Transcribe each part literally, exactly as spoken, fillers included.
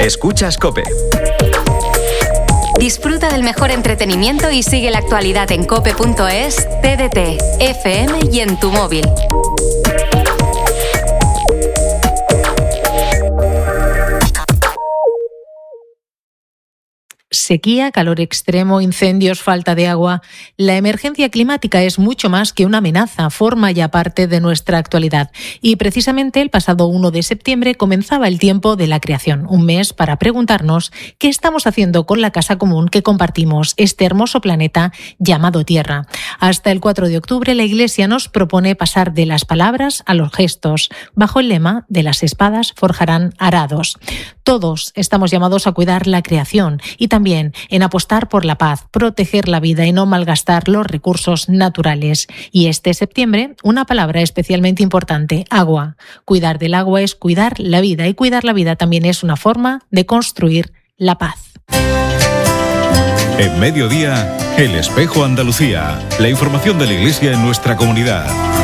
Escuchas COPE. Disfruta del mejor entretenimiento y sigue la actualidad en cope punto es, T D T, F M y en tu móvil. Sequía, calor extremo, incendios, falta de agua. La emergencia climática es mucho más que una amenaza, forma ya parte de nuestra actualidad. Y precisamente el pasado uno de septiembre comenzaba el tiempo de la creación, un mes para preguntarnos qué estamos haciendo con la casa común que compartimos, este hermoso planeta llamado Tierra. Hasta el cuatro de octubre la Iglesia nos propone pasar de las palabras a los gestos, bajo el lema de las espadas forjarán arados. Todos estamos llamados a cuidar la creación y también en apostar por la paz, proteger la vida y no malgastar los recursos naturales. Y este septiembre, una palabra especialmente importante, agua. Cuidar del agua es cuidar la vida y cuidar la vida también es una forma de construir la paz. En Mediodía, El Espejo Andalucía. La información de la Iglesia en nuestra comunidad.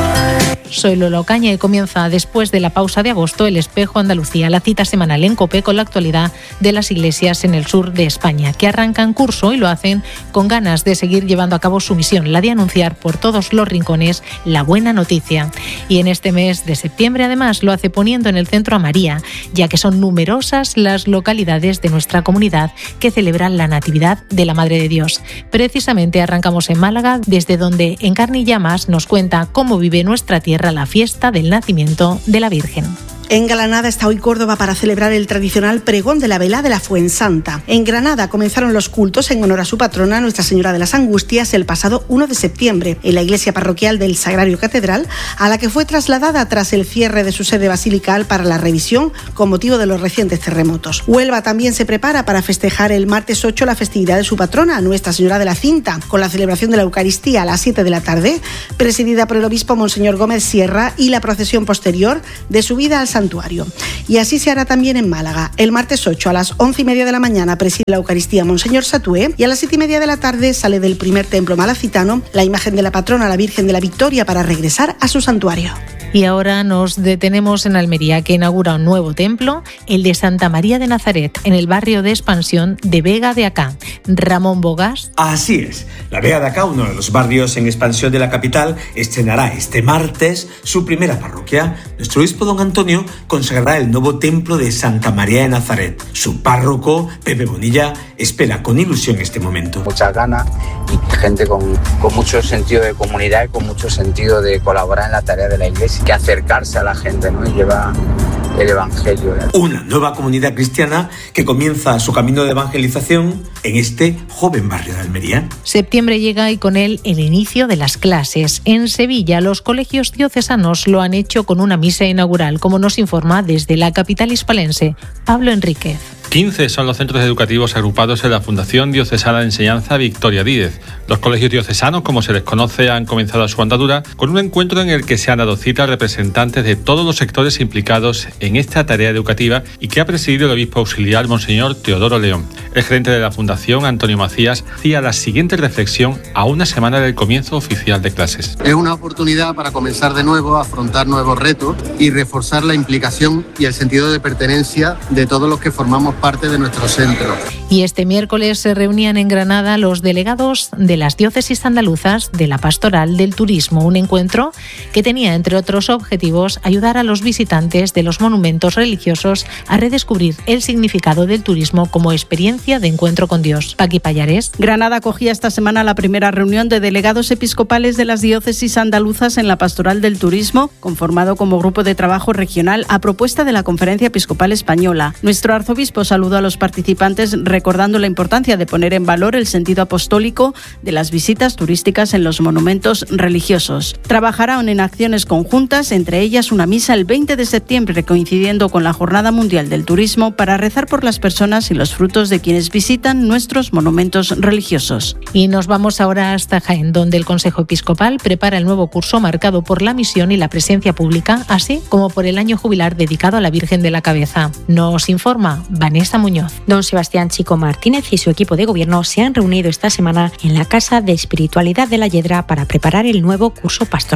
Soy Lola Ocaña y comienza después de la pausa de agosto El Espejo Andalucía, la cita semanal en COPE con la actualidad de las iglesias en el sur de España, que arrancan curso y lo hacen con ganas de seguir llevando a cabo su misión, la de anunciar por todos los rincones la buena noticia. Y en este mes de septiembre además lo hace poniendo en el centro a María, ya que son numerosas las localidades de nuestra comunidad que celebran la Natividad de la Madre de Dios. Precisamente arrancamos en Málaga, desde donde En Carne y Llamas nos cuenta cómo vive nuestra tierra la fiesta del nacimiento de la Virgen. En Granada está hoy Córdoba para celebrar el tradicional pregón de la vela de la Fuensanta. En Granada comenzaron los cultos en honor a su patrona, Nuestra Señora de las Angustias, el pasado uno de septiembre, en la iglesia parroquial del Sagrario Catedral, a la que fue trasladada tras el cierre de su sede basilical para la revisión con motivo de los recientes terremotos. Huelva también se prepara para festejar el martes ocho la festividad de su patrona, Nuestra Señora de la Cinta, con la celebración de la Eucaristía a las siete de la tarde, presidida por el obispo Monseñor Gómez Sierra, y la procesión posterior de subida al santuario. Y así se hará también en Málaga. El martes ocho a las once y media de la mañana preside la Eucaristía Monseñor Satué y a las siete y media de la tarde sale del primer templo malacitano la imagen de la patrona, la Virgen de la Victoria, para regresar a su santuario. Y ahora nos detenemos en Almería, que inaugura un nuevo templo, el de Santa María de Nazaret, en el barrio de expansión de Vega de Acá. Ramón Bogas. Así es. La Vega de Acá, uno de los barrios en expansión de la capital, estrenará este martes su primera parroquia. Nuestro obispo don Antonio consagrará el nuevo templo de Santa María de Nazaret. Su párroco, Pepe Bonilla, espera con ilusión este momento. Muchas ganas y gente con, con mucho sentido de comunidad y con mucho sentido de colaborar en la tarea de la iglesia, que acercarse a la gente, ¿no? Y llevar el evangelio. Una nueva comunidad cristiana que comienza su camino de evangelización en este joven barrio de Almería. Septiembre llega y con él el inicio de las clases. En Sevilla, los colegios diocesanos lo han hecho con una misa inaugural, como nos informa desde la capital hispalense Pablo Enríquez. quince son los centros educativos agrupados en la Fundación Diocesana de Enseñanza Victoria Díez. Los colegios diocesanos, como se les conoce, han comenzado su andadura con un encuentro en el que se han dado cita a representantes de todos los sectores implicados en esta tarea educativa y que ha presidido el obispo auxiliar Monseñor Teodoro León. El gerente de la Fundación, Antonio Macías, hacía la siguiente reflexión a una semana del comienzo oficial de clases. Es una oportunidad para comenzar de nuevo, afrontar nuevos retos y reforzar la implicación y el sentido de pertenencia de todos los que formamos parte de nuestro centro. Y este miércoles se reunían en Granada los delegados de las diócesis andaluzas de la Pastoral del Turismo, un encuentro que tenía, entre otros objetivos, ayudar a los visitantes de los monumentos religiosos a redescubrir el significado del turismo como experiencia de encuentro con Dios. Paqui Pallares. Granada acogía esta semana la primera reunión de delegados episcopales de las diócesis andaluzas en la Pastoral del Turismo, conformado como grupo de trabajo regional a propuesta de la Conferencia Episcopal Española. Nuestro arzobispo saludó a los participantes recordando la importancia de poner en valor el sentido apostólico de las visitas turísticas en los monumentos religiosos. Trabajarán en acciones conjuntas, entre ellas una misa el veinte de septiembre, coincidiendo con la Jornada Mundial del Turismo, para rezar por las personas y los frutos de quienes visitan nuestros monumentos religiosos. Y nos vamos ahora hasta Jaén, donde el Consejo Episcopal prepara el nuevo curso marcado por la misión y la presencia pública, así como por el año jubilar dedicado a la Virgen de la Cabeza. Nos informa Vanessa Muñoz. Don Sebastián Chico Martínez y su equipo de gobierno se han reunido esta semana en la Casa de Espiritualidad de la Yedra para preparar el nuevo curso pastoral.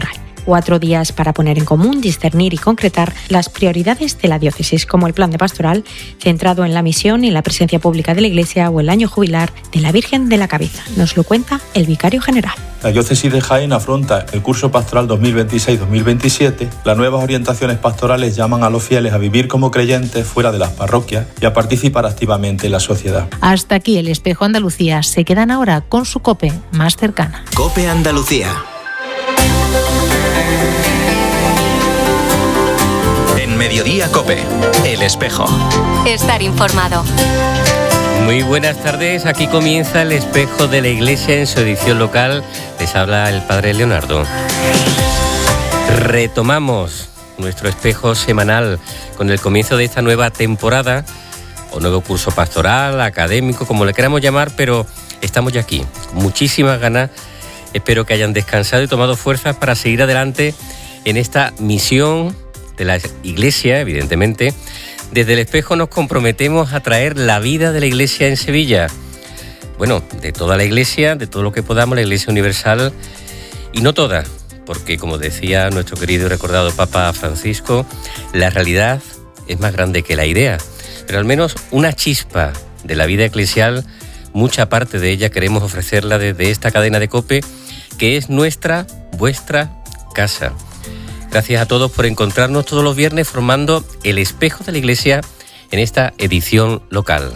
Cuatro días para poner en común, discernir y concretar las prioridades de la diócesis, como el plan de pastoral centrado en la misión y la presencia pública de la Iglesia o el año jubilar de la Virgen de la Cabeza. Nos lo cuenta el vicario general. La diócesis de Jaén afronta el curso pastoral dos mil veintiséis dos mil veintisiete. Las nuevas orientaciones pastorales llaman a los fieles a vivir como creyentes fuera de las parroquias y a participar activamente en la sociedad. Hasta aquí el Espejo Andalucía. Se quedan ahora con su COPE más cercana. COPE Andalucía. En Mediodía COPE, El Espejo. Estar informado. Muy buenas tardes, aquí comienza el Espejo de la Iglesia en su edición local. Les habla el Padre Leonardo. Retomamos nuestro espejo semanal con el comienzo de esta nueva temporada, o nuevo curso pastoral, académico, como le queramos llamar, pero estamos ya aquí, con muchísimas ganas. Espero que hayan descansado y tomado fuerzas para seguir adelante en esta misión de la Iglesia, evidentemente. Desde el Espejo nos comprometemos a traer la vida de la Iglesia en Sevilla. Bueno, de toda la Iglesia, de todo lo que podamos, la Iglesia Universal, y no toda, porque como decía nuestro querido y recordado Papa Francisco, la realidad es más grande que la idea, pero al menos una chispa de la vida eclesial, mucha parte de ella queremos ofrecerla desde esta cadena de COPE, que es nuestra, vuestra casa. Gracias a todos por encontrarnos todos los viernes formando el Espejo de la Iglesia en esta edición local.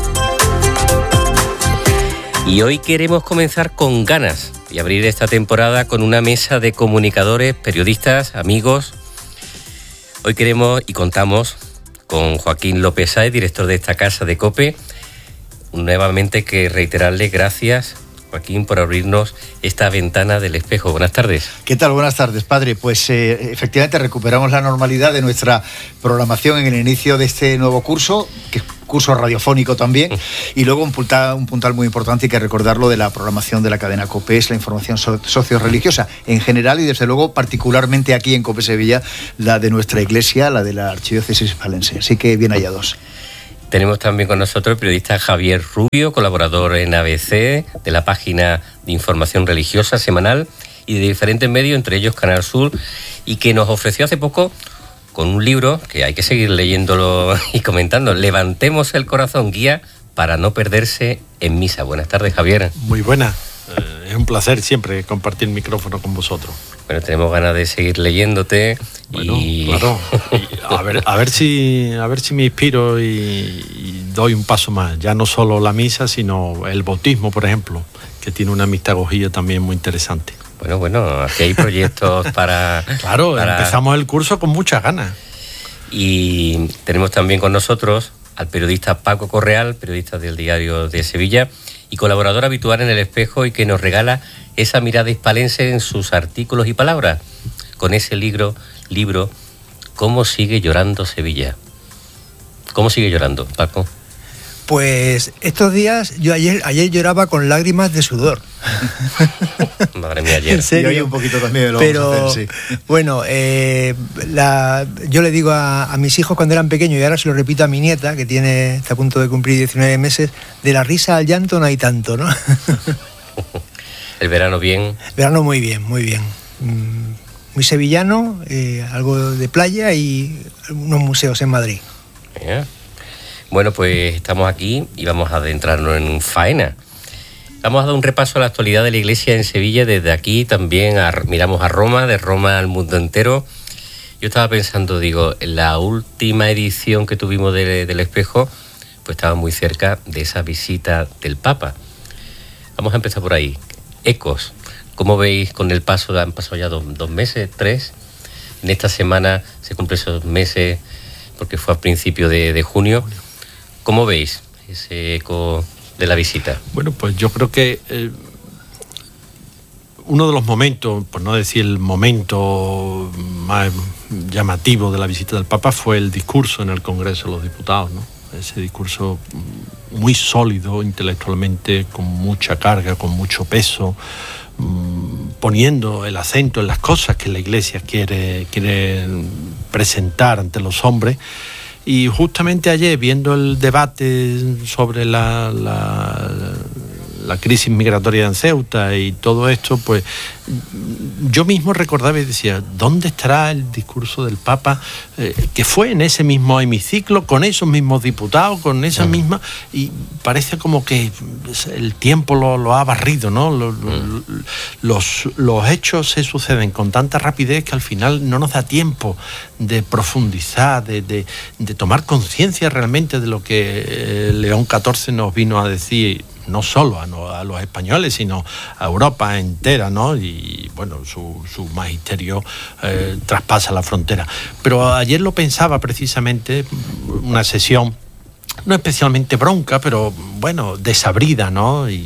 Y hoy queremos comenzar con ganas y abrir esta temporada con una mesa de comunicadores, periodistas, amigos. Hoy queremos y contamos con Joaquín López Sáez, director de esta casa de COPE. Nuevamente que reiterarle gracias, Joaquín, por abrirnos esta ventana del Espejo. Buenas tardes. ¿Qué tal? Buenas tardes, padre. Pues eh, efectivamente recuperamos la normalidad de nuestra programación en el inicio de este nuevo curso, que es curso radiofónico también, y luego un puntal, un puntal muy importante, y que recordarlo, de la programación de la cadena COPE, es la información so- socio-religiosa en general y desde luego particularmente aquí en COPE Sevilla, la de nuestra iglesia, la de la Archidiócesis Hispalense. Así que bien hallados. Tenemos también con nosotros el periodista Javier Rubio, colaborador en A B C, de la página de información religiosa semanal y de diferentes medios, entre ellos Canal Sur, y que nos ofreció hace poco con un libro que hay que seguir leyéndolo y comentando, Levantemos el corazón, guía para no perderse en misa. Buenas tardes, Javier. Muy buenas. Eh, es un placer siempre compartir el micrófono con vosotros. Bueno, tenemos ganas de seguir leyéndote. Bueno, y... claro. Y a ver, a ver si, a ver si me inspiro y, y doy un paso más. Ya no solo la misa, sino el bautismo, por ejemplo, que tiene una mistagogía también muy interesante. Bueno, bueno, aquí hay proyectos para... Claro, para... empezamos el curso con muchas ganas. Y tenemos también con nosotros al periodista Paco Correal, periodista del Diario de Sevilla y colaborador habitual en El Espejo, y que nos regala esa mirada hispalense en sus artículos y palabras, con ese libro, libro ¿Cómo sigue llorando Sevilla? ¿Cómo sigue llorando, Paco? Pues estos días, yo ayer ayer lloraba con lágrimas de sudor. Madre mía, ayer. En serio. Y hoy un poquito también lo Pero, vamos a hacer, sí. Bueno, eh, la, yo le digo a, a mis hijos cuando eran pequeños, y ahora se lo repito a mi nieta, que tiene está a punto de cumplir diecinueve meses, de la risa al llanto no hay tanto, ¿no? El verano bien. Verano muy bien, muy bien. Muy sevillano, eh, algo de playa y unos museos en Madrid. Yeah. Bueno, pues estamos aquí y vamos a adentrarnos en faena. Vamos a dar un repaso a la actualidad de la Iglesia en Sevilla. Desde aquí también a, miramos a Roma, de Roma al mundo entero. Yo estaba pensando, digo, en la última edición que tuvimos de, del Espejo, pues estaba muy cerca de esa visita del Papa. Vamos a empezar por ahí. Ecos, ¿cómo veis con el paso? Han pasado ya dos, dos meses, tres. En esta semana se cumplen esos meses, porque fue a principio de, de junio. ¿Cómo veis ese eco de la visita? Bueno, pues yo creo que eh, uno de los momentos, por no decir el momento más llamativo de la visita del Papa, fue el discurso en el Congreso de los Diputados, ¿no? Ese discurso muy sólido intelectualmente, con mucha carga, con mucho peso, poniendo el acento en las cosas que la Iglesia quiere, quiere presentar ante los hombres. Y justamente ayer, viendo el debate sobre la, la, la crisis migratoria en Ceuta y todo esto, pues yo mismo recordaba y decía, ¿dónde estará el discurso del Papa eh, que fue en ese mismo hemiciclo, con esos mismos diputados, con esa misma... Y parece como que el tiempo lo, lo ha barrido, ¿no? Los, mm. los, los hechos se suceden con tanta rapidez que al final no nos da tiempo de profundizar, de, de, de tomar conciencia realmente de lo que eh, León catorce nos vino a decir, no solo a, no, a los españoles, sino a Europa entera, ¿no? Y bueno, su, su magisterio eh, traspasa la frontera. Pero ayer lo pensaba precisamente, una sesión no especialmente bronca, pero bueno, desabrida, ¿no? Y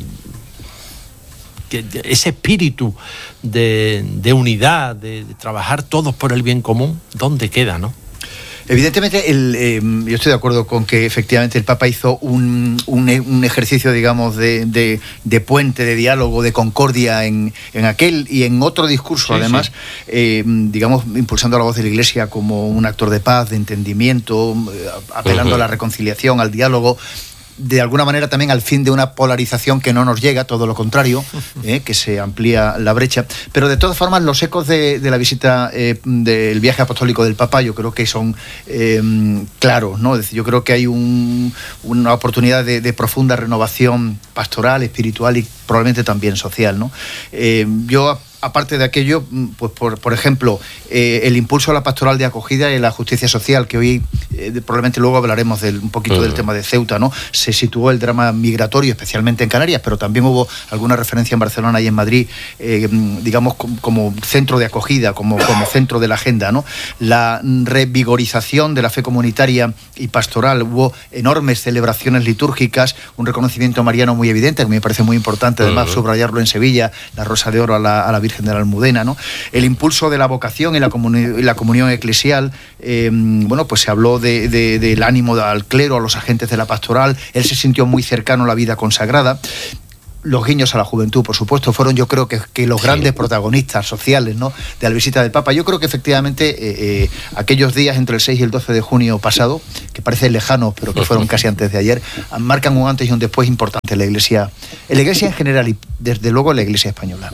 que ese espíritu de, de unidad, de, de trabajar todos por el bien común, ¿dónde queda, no? Evidentemente, el, eh, yo estoy de acuerdo con que efectivamente el Papa hizo un, un, un ejercicio, digamos, de, de, de puente, de diálogo, de concordia en, en aquel y en otro discurso, sí, además, sí. Eh, digamos, impulsando la voz de la Iglesia como un actor de paz, de entendimiento, apelando uh-huh. a la reconciliación, al diálogo, de alguna manera también al fin de una polarización que no nos llega, todo lo contrario, eh, que se amplía la brecha. Pero de todas formas, los ecos de, de la visita, eh, del viaje apostólico del Papa, yo creo que son eh, claros, ¿no? Es decir, yo creo que hay un, una oportunidad de, de profunda renovación pastoral, espiritual y probablemente también social, ¿no? Eh, yo aparte de aquello, pues por, por ejemplo, eh, el impulso a la pastoral de acogida y la justicia social, que hoy eh, probablemente luego hablaremos del, un poquito uh-huh. del tema de Ceuta, ¿no? Se situó el drama migratorio, especialmente en Canarias, pero también hubo alguna referencia en Barcelona y en Madrid, eh, digamos, como, como centro de acogida, como, como centro de la agenda, ¿no? La revigorización de la fe comunitaria y pastoral, hubo enormes celebraciones litúrgicas, un reconocimiento mariano muy evidente, que me parece muy importante, además, uh-huh. subrayarlo en Sevilla, la Rosa de Oro a la, a la Virgen de la Almudena, ¿no? El impulso de la vocación y la, comuni- y la comunión eclesial, eh, bueno, pues se habló de, de, del ánimo al clero, a los agentes de la pastoral, él se sintió muy cercano a la vida consagrada. Los guiños a la juventud, por supuesto, fueron yo creo que, que los grandes sí. protagonistas sociales, ¿no? de la visita del Papa. Yo creo que efectivamente eh, eh, aquellos días entre el seis y el doce de junio pasado, que parecen lejanos, pero que fueron casi antes de ayer, marcan un antes y un después importante en la Iglesia, en la Iglesia en general y desde luego en la Iglesia española.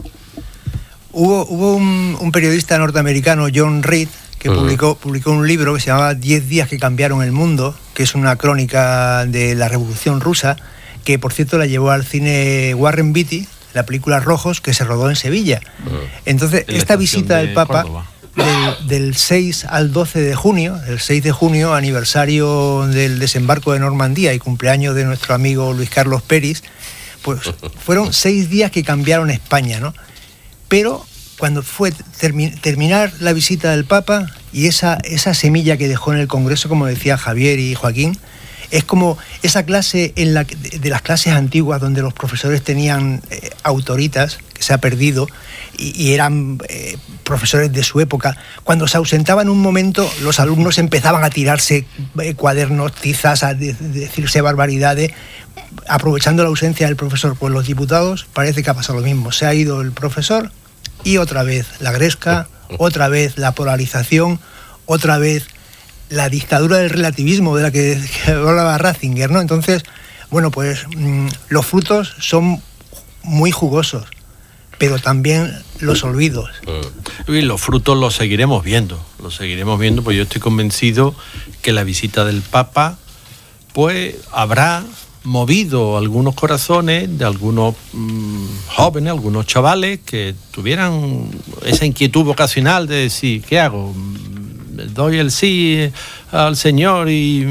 Hubo, hubo un, un periodista norteamericano, John Reed, que uh-huh. publicó, publicó un libro que se llamaba Diez días que cambiaron el mundo, que es una crónica de la Revolución Rusa, que por cierto la llevó al cine Warren Beatty, la película Rojos, que se rodó en Sevilla. Uh-huh. Entonces, en esta visita de del Papa, del, del seis al doce de junio, el seis de junio, aniversario del desembarco de Normandía y cumpleaños de nuestro amigo Luis Carlos Peris, pues fueron seis días que cambiaron España, ¿no? Pero cuando fue termi- terminar la visita del Papa y esa, esa semilla que dejó en el Congreso, como decía Javier y Joaquín, es como esa clase en la, de, de las clases antiguas donde los profesores tenían eh, autoritas, que se ha perdido, y, y eran eh, profesores de su época. Cuando se ausentaban un momento, los alumnos empezaban a tirarse eh, cuadernos, tizas, a de, de decirse barbaridades, aprovechando la ausencia del profesor. Pues los diputados parece que ha pasado lo mismo. Se ha ido el profesor y otra vez la gresca, otra vez la polarización, otra vez la dictadura del relativismo de la que, que hablaba Ratzinger, ¿no? Entonces, bueno, pues mmm, los frutos son muy jugosos, pero también los olvidos. Y los frutos los seguiremos viendo, los seguiremos viendo, pues yo estoy convencido que la visita del Papa, pues habrá movido algunos corazones de algunos mmm, jóvenes, algunos chavales que tuvieran esa inquietud vocacional de decir, ¿qué hago? Doy el sí al Señor y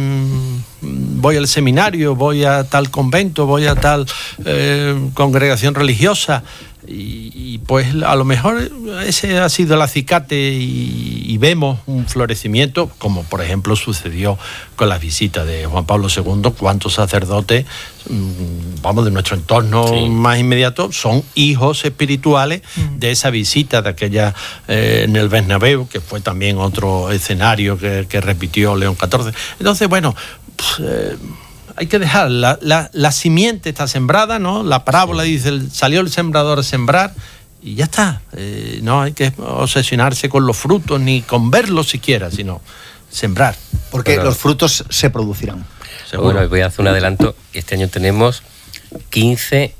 mmm, voy al seminario, voy a tal convento, voy a tal eh, congregación religiosa. Y, y pues a lo mejor ese ha sido el acicate y, y vemos un florecimiento, como por ejemplo sucedió con la visita de Juan Pablo segundo. Cuántos sacerdotes, vamos, de nuestro entorno sí. más inmediato, son hijos espirituales mm. de esa visita de aquella eh, en el Bernabéu, que fue también otro escenario que, que repitió León catorce. Entonces, bueno, pues, eh, hay que dejar, la, la, la simiente está sembrada, ¿no? La parábola dice, el, salió el sembrador a sembrar y ya está. Eh, no hay que obsesionarse con los frutos ni con verlos siquiera, sino sembrar. Porque bueno, los frutos se producirán. Seguro. Bueno, voy a hacer un adelanto. Este año tenemos quince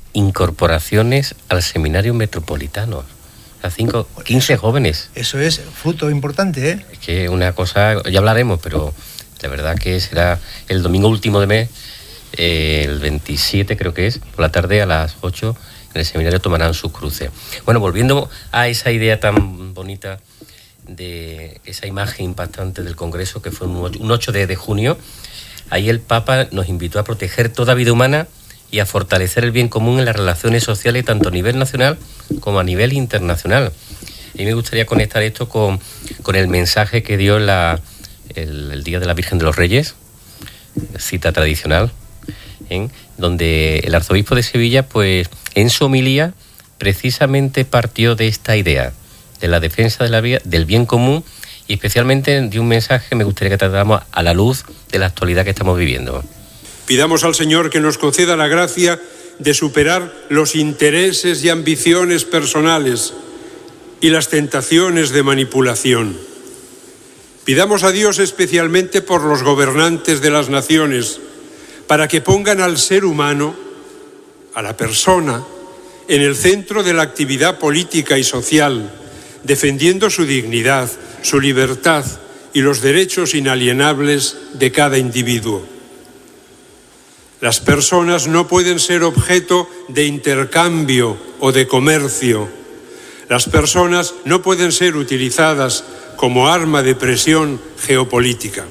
incorporaciones al seminario metropolitano. A cinco, quince jóvenes. Eso es fruto importante, ¿eh? Es que una cosa, ya hablaremos, pero la verdad que será el domingo último de mes, eh, el veintisiete creo que es, por la tarde a las ocho, en el seminario tomarán sus cruces. Bueno, volviendo a esa idea tan bonita de esa imagen impactante del Congreso, que fue un ocho de junio, ahí el Papa nos invitó a proteger toda vida humana y a fortalecer el bien común en las relaciones sociales, tanto a nivel nacional como a nivel internacional. Y me gustaría conectar esto con, con el mensaje que dio la, el, el Día de la Virgen de los Reyes, cita tradicional, ¿eh? Donde el arzobispo de Sevilla, pues en su homilía, precisamente partió de esta idea, de la defensa de la vida, del bien común, y especialmente de un mensaje que me gustaría que tratáramos a la luz de la actualidad que estamos viviendo. Pidamos al Señor que nos conceda la gracia de superar los intereses y ambiciones personales y las tentaciones de manipulación. Pidamos a Dios especialmente por los gobernantes de las naciones, para que pongan al ser humano, a la persona, en el centro de la actividad política y social, defendiendo su dignidad, su libertad y los derechos inalienables de cada individuo. Las personas no pueden ser objeto de intercambio o de comercio. Las personas no pueden ser utilizadas como arma de presión geopolítica.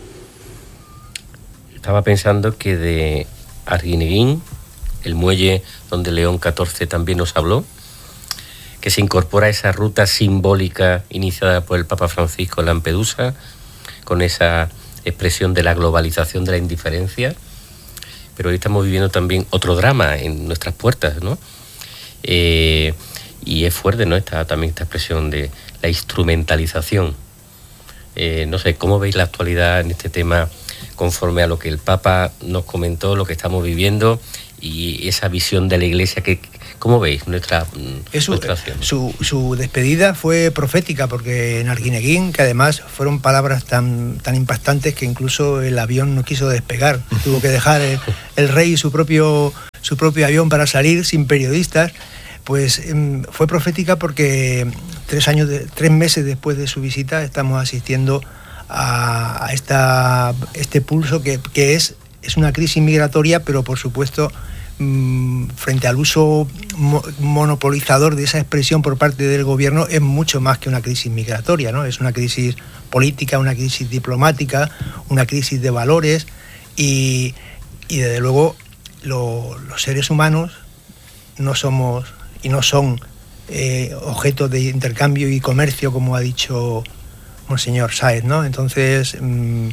Estaba pensando que de Arguineguín, el muelle donde León catorce también nos habló, que se incorpora a esa ruta simbólica iniciada por el Papa Francisco en Lampedusa, con esa expresión de la globalización de la indiferencia. Pero hoy estamos viviendo también otro drama en nuestras puertas, ¿no? Eh, y es fuerte, ¿no? Esta, también esta expresión de la instrumentalización. Eh, no sé, ¿cómo veis la actualidad en este tema conforme a lo que el Papa nos comentó, lo que estamos viviendo y esa visión de la Iglesia? Que, ¿cómo veis nuestra, Eso, nuestra acción? Su, su despedida fue profética, porque en Arguineguín, que además fueron palabras tan, tan impactantes que incluso el avión no quiso despegar. Tuvo que dejar el, el rey su propio, su propio avión para salir sin periodistas. Pues eh, fue profética porque tres, años de, tres meses después de su visita estamos asistiendo a, a esta, este pulso que, que es, es una crisis migratoria, pero por supuesto frente al uso mo- monopolizador de esa expresión por parte del gobierno, es mucho más que una crisis migratoria, ¿no? Es una crisis política, una crisis diplomática, una crisis de valores y, y desde luego lo, los seres humanos no somos y no son eh, objetos de intercambio y comercio, como ha dicho Monseñor Sáez, ¿no? Entonces mmm,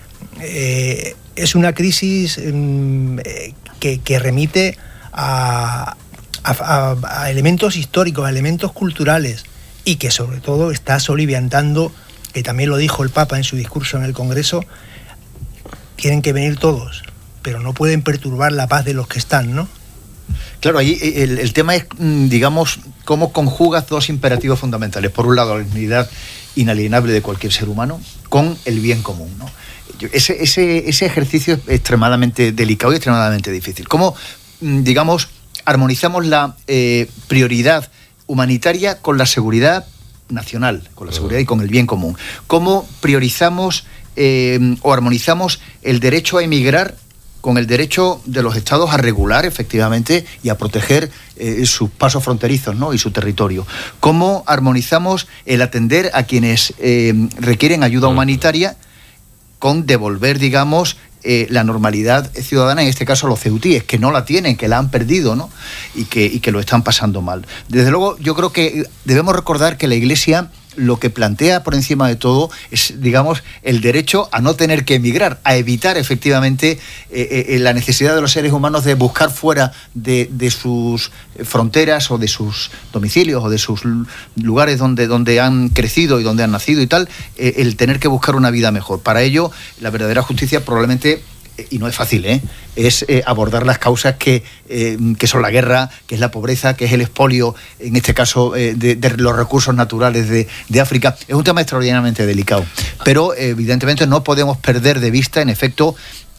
eh, es una crisis mmm, eh, Que, que remite a, a, a elementos históricos, a elementos culturales, y que sobre todo está soliviantando, que también lo dijo el Papa en su discurso en el Congreso, tienen que venir todos, pero no pueden perturbar la paz de los que están, ¿no? Claro, ahí el, el tema es, digamos, cómo conjugas dos imperativos fundamentales. Por un lado, la dignidad inalienable de cualquier ser humano con el bien común, ¿no? Ese, ese, ese ejercicio es extremadamente delicado y extremadamente difícil. ¿Cómo, digamos, armonizamos la eh, prioridad humanitaria con la seguridad nacional, con la seguridad y con el bien común? ¿Cómo priorizamos eh, o armonizamos el derecho a emigrar con el derecho de los estados a regular efectivamente y a proteger eh, sus pasos fronterizos, ¿no? Y su territorio? ¿Cómo armonizamos el atender a quienes eh, requieren ayuda humanitaria con devolver, digamos, eh, la normalidad ciudadana, en este caso los ceutíes, que no la tienen, que la han perdido, ¿no? Y que, y que lo están pasando mal. Desde luego, yo creo que debemos recordar que la Iglesia lo que plantea por encima de todo es, digamos, el derecho a no tener que emigrar, a evitar efectivamente eh, eh, la necesidad de los seres humanos de buscar fuera de, de sus fronteras o de sus domicilios o de sus lugares donde, donde han crecido y donde han nacido y tal, eh, el tener que buscar una vida mejor. Para ello, la verdadera justicia probablemente, y no es fácil, ¿eh? es eh, abordar las causas que, eh, que son la guerra, que es la pobreza, que es el expolio, en este caso, eh, de, de los recursos naturales de, de África. Es un tema extraordinariamente delicado, pero eh, evidentemente no podemos perder de vista, en efecto,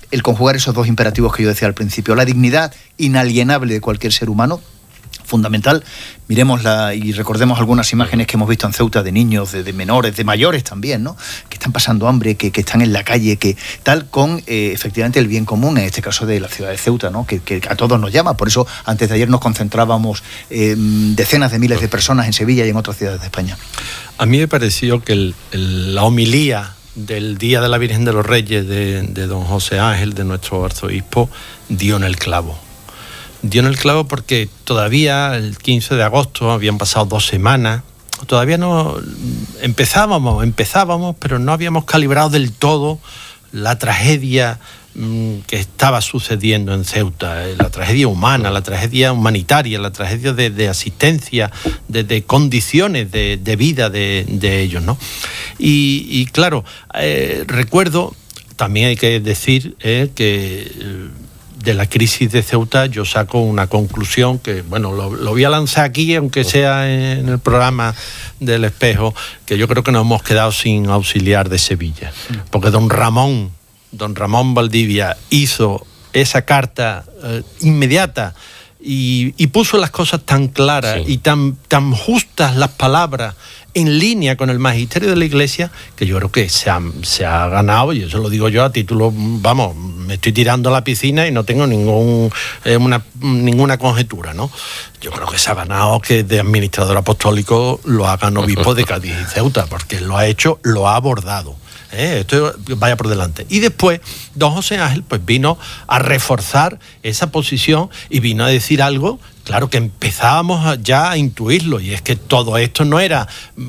el conjugar esos dos imperativos que yo decía al principio, la dignidad inalienable de cualquier ser humano, fundamental. Miremosla y recordemos algunas imágenes que hemos visto en Ceuta de niños, de, de menores, de mayores también, ¿no? Que están pasando hambre, que, que están en la calle, que tal con eh, efectivamente el bien común, en este caso de la ciudad de Ceuta, ¿no? Que, que a todos nos llama. Por eso antes de ayer nos concentrábamos eh, decenas de miles de personas en Sevilla y en otras ciudades de España. A mí me pareció que el, el, la homilía del Día de la Virgen de los Reyes de, de don José Ángel, de nuestro arzobispo, dio en el clavo. Dio en el clavo porque todavía el quince de agosto habían pasado dos semanas, todavía no empezábamos, empezábamos, pero no habíamos calibrado del todo la tragedia mmm, que estaba sucediendo en Ceuta, la tragedia humana, la tragedia humanitaria, la tragedia de, de asistencia, de, de condiciones de, de vida de, de ellos, ¿no? Y, y claro, eh, recuerdo, también hay que decir eh, que... Eh, de la crisis de Ceuta yo saco una conclusión que, bueno, lo, lo voy a lanzar aquí, aunque sea en el programa del Espejo, que yo creo que nos hemos quedado sin auxiliar de Sevilla. Porque don Ramón, don Ramón Valdivia hizo esa carta eh, inmediata y, y puso las cosas tan claras sí. y tan, tan justas las palabras en línea con el magisterio de la Iglesia, que yo creo que se ha, se ha ganado, y eso lo digo yo a título, vamos, me estoy tirando a la piscina y no tengo ningún eh, una, ninguna conjetura, ¿no? Yo creo que se ha ganado que de administrador apostólico lo hagan obispos de Cádiz y Ceuta, porque lo ha hecho, lo ha abordado. Eh, esto vaya por delante. Y después don José Ángel pues vino a reforzar esa posición y vino a decir algo, claro, que empezábamos ya a intuirlo, y es que todo esto no era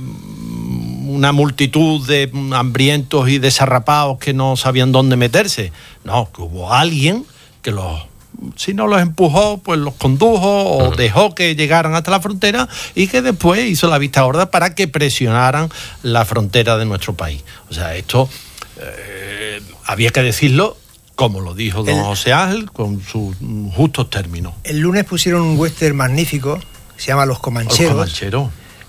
una multitud de hambrientos y desarrapados que no sabían dónde meterse, no, que hubo alguien que los, si no los empujó, pues los condujo o uh-huh. dejó que llegaran hasta la frontera, y que después hizo la vista gorda para que presionaran la frontera de nuestro país. O sea, esto eh, había que decirlo como lo dijo don el, José Ángel, con sus justos términos. El lunes pusieron un western magnífico, se llama Los Comancheros. Los Comancheros.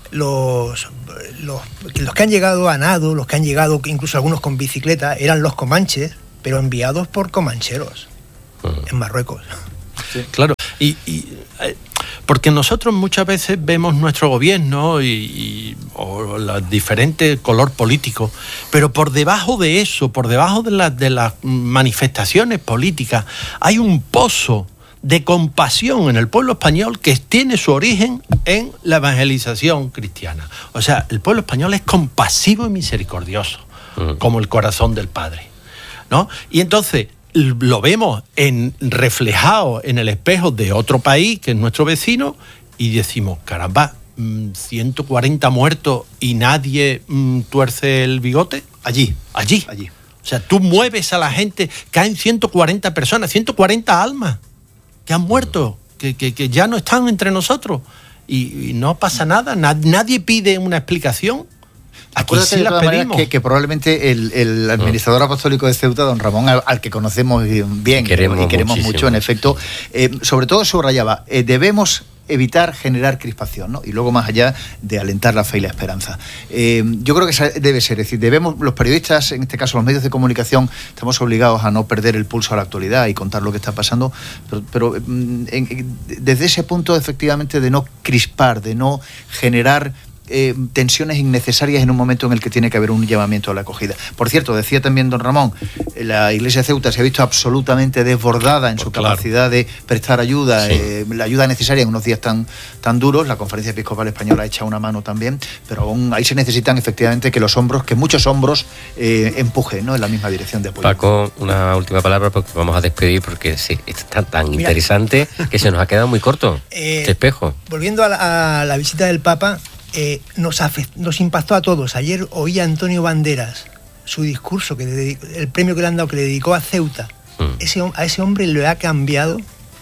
Los, los, los que han llegado a nado, los que han llegado incluso algunos con bicicleta, eran los comanches, pero enviados por comancheros uh-huh. en Marruecos. Sí. Claro, y, y eh, porque nosotros muchas veces vemos nuestro gobierno y, y o los diferentes color político, pero por debajo de eso, por debajo de, la, de las manifestaciones políticas, hay un pozo de compasión en el pueblo español que tiene su origen en la evangelización cristiana. O sea, el pueblo español es compasivo y misericordioso, uh-huh. como el corazón del Padre, ¿no? Y entonces lo vemos en, reflejado en el espejo de otro país, que es nuestro vecino, y decimos, caramba, ciento cuarenta muertos y nadie mm, tuerce el bigote. Allí, allí, allí. O sea, tú mueves a la gente, caen ciento cuarenta personas, ciento cuarenta almas que han muerto, que, que, que ya no están entre nosotros, y, y no pasa nada, Nad, nadie pide una explicación. Acuérdate sí de todas maneras que, que probablemente el, el administrador no. apostólico de Ceuta, don Ramón, al, al que conocemos bien y queremos, y queremos mucho, en efecto, eh, sobre todo subrayaba, eh, debemos evitar generar crispación, ¿no? Y luego más allá de alentar la fe y la esperanza. Eh, yo creo que debe ser, es decir, debemos, los periodistas, en este caso los medios de comunicación, estamos obligados a no perder el pulso a la actualidad y contar lo que está pasando, pero, pero en, en, desde ese punto, efectivamente, de no crispar, de no generar Eh, tensiones innecesarias en un momento en el que tiene que haber un llamamiento a la acogida. Por cierto, decía también don Ramón, la Iglesia de Ceuta se ha visto absolutamente desbordada en pues su claro. capacidad de prestar ayuda, sí. eh, la ayuda necesaria en unos días tan, tan duros. La Conferencia Episcopal Española ha echado una mano también, pero aún ahí se necesitan efectivamente que los hombros, que muchos hombros eh, empujen, ¿no?, en la misma dirección de apoyo. Paco, una última palabra porque vamos a despedir, porque sí, está tan Mira. interesante que se nos ha quedado muy corto eh, este espejo. Volviendo a la, a la visita del Papa, Eh, nos, afect, nos impactó a todos. Ayer oí a Antonio Banderas, su discurso, que le dedicó, el premio que le han dado, que le dedicó a Ceuta. Mm. Ese, a ese hombre le ha cambiado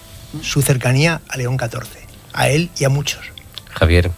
su cercanía a León catorce, a él y a muchos. Javier.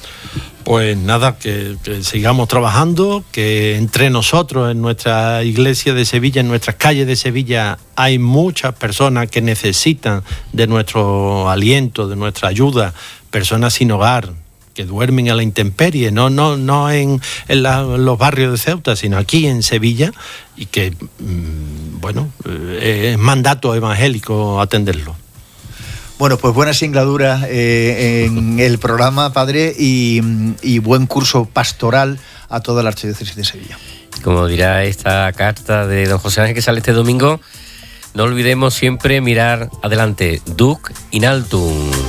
Pues nada, que, que sigamos trabajando, que entre nosotros, en nuestra iglesia de Sevilla, en nuestras calles de Sevilla, hay muchas personas que necesitan de nuestro aliento, de nuestra ayuda, personas sin hogar, que duermen a la intemperie, no, no, no en, en la, los barrios de Ceuta, sino aquí en Sevilla, y que, mmm, bueno, eh, es mandato evangélico atenderlo. Bueno, pues buena singladura eh, en el programa, padre, y, y buen curso pastoral a toda la Archidiócesis de Sevilla. Como dirá esta carta de don José Ángel que sale este domingo, no olvidemos siempre mirar adelante, Duc in altum.